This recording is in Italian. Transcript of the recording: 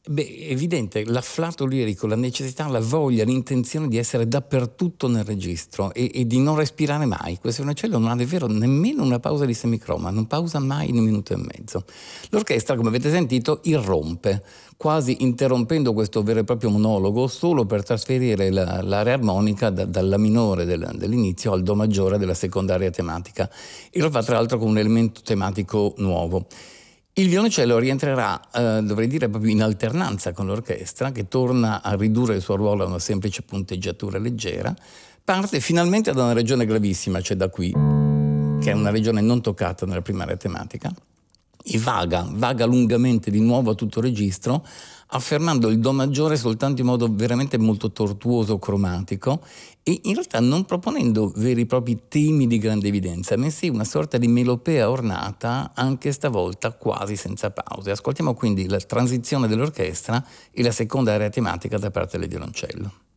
Beh, è evidente l'afflato lirico, la necessità, la voglia, l'intenzione di essere dappertutto nel registro e di non respirare mai. Questo violoncello non ha davvero nemmeno una pausa di semicroma, non pausa mai in un minuto e mezzo. L'orchestra, come avete sentito, irrompe, quasi interrompendo questo vero e proprio monologo solo per trasferire l'area armonica dalla minore dell'inizio al do maggiore della seconda area tematica, e lo fa tra l'altro con un elemento tematico nuovo. Il violoncello rientrerà, dovrei dire, proprio in alternanza con l'orchestra, che torna a ridurre il suo ruolo a una semplice punteggiatura leggera, parte finalmente da una regione gravissima, cioè da qui, che è una regione non toccata nella prima area tematica, e vaga lungamente di nuovo a tutto registro, affermando il do maggiore soltanto in modo veramente molto tortuoso, cromatico, e in realtà non proponendo veri e propri temi di grande evidenza, bensì una sorta di melopea ornata, anche stavolta quasi senza pause. Ascoltiamo quindi la transizione dell'orchestra e la seconda area tematica da parte del violoncello.